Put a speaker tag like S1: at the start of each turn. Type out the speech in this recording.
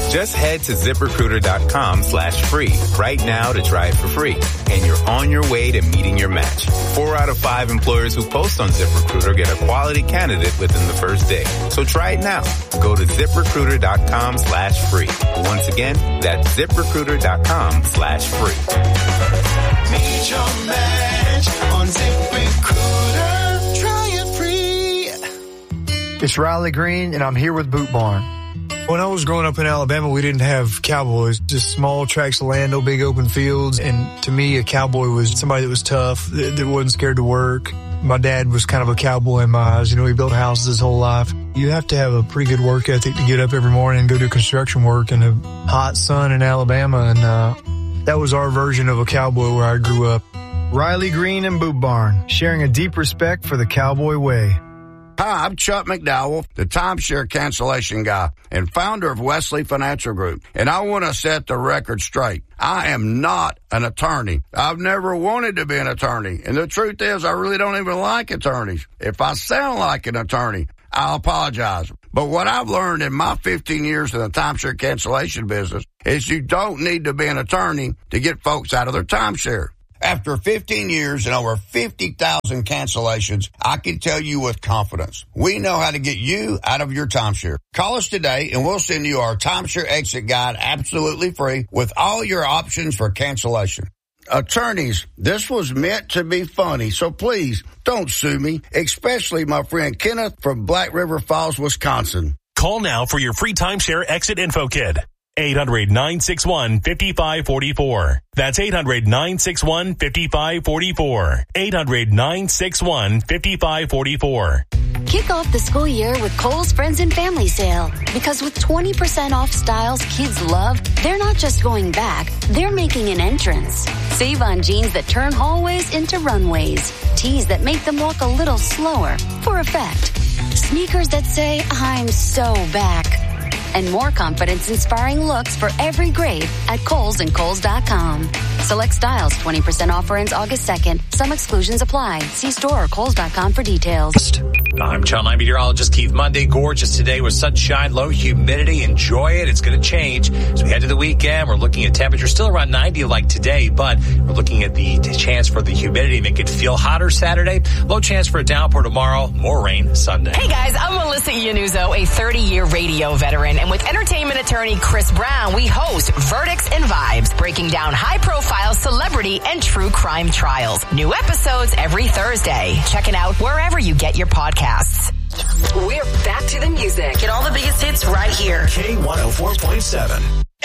S1: Just head to ZipRecruiter.com/free right now to try it for free. And you're on your way to meeting your match. 4 out of 5 employers who post on ZipRecruiter get a quality candidate within the first day. So try it now. Go to ZipRecruiter.com/free. Once again, that's ZipRecruiter.com/free.
S2: Meet your match on ZipRecruiter. Try it free.
S3: It's Riley Green, and I'm here with Boot Barn. When I was growing up in Alabama, we didn't have cowboys, just small tracts of land, no big open fields. And to me, a cowboy was somebody that was tough, that wasn't scared to work. My dad was kind of a cowboy in my eyes. You know, he built houses his whole life. You have to have a pretty good work ethic to get up every morning and go do construction work in a hot sun in Alabama. And that was our version of a cowboy where I grew up. Riley Green and Boot Barn, sharing a deep respect for the cowboy way.
S4: Hi, I'm Chuck McDowell, the timeshare cancellation guy and founder of Wesley Financial Group. And I want to set the record straight. I am not an attorney. I've never wanted to be an attorney. And the truth is, I really don't even like attorneys. If I sound like an attorney, I'll apologize. But what I've learned in my 15 years in the timeshare cancellation business is you don't need to be an attorney to get folks out of their timeshare. After 15 years and over 50,000 cancellations, I can tell you with confidence, we know how to get you out of your timeshare. Call us today and we'll send you our timeshare exit guide absolutely free with all your options for cancellation. Attorneys, this was meant to be funny, so please don't sue me, especially my friend Kenneth from Black River Falls, Wisconsin.
S5: Call now for your free timeshare exit info kit. 800-961-5544. That's 800-961-5544. 800-961-5544.
S6: Kick off the school year with Kohl's Friends and Family Sale. Because with 20% off styles kids love, they're not just going back, they're making an entrance. Save on jeans that turn hallways into runways. Tees that make them walk a little slower for effect. Sneakers that say, I'm so back. And more confidence-inspiring looks for every grade at Kohl's and Kohl's.com. Select styles, 20% offer ends August 2nd. Some exclusions apply. See store or Kohl's.com for details.
S7: I'm Channel 9 meteorologist Keith Monday. Gorgeous today with sunshine, low humidity. Enjoy it. It's going to change. As we head to the weekend, we're looking at temperatures still around 90 like today, but we're looking at the chance for the humidity to make it feel hotter Saturday. Low chance for a downpour tomorrow. More rain Sunday.
S8: Hey guys, I'm Melissa Iannuzzo, a 30-year radio veteran. And with entertainment attorney Chris Brown, we host Verdicts and Vibes, breaking down high-profile celebrity and true crime trials. New episodes every Thursday. Check it out wherever you get your podcasts.
S9: We're back to the music.
S8: Get all the biggest hits right here.
S9: K104.7.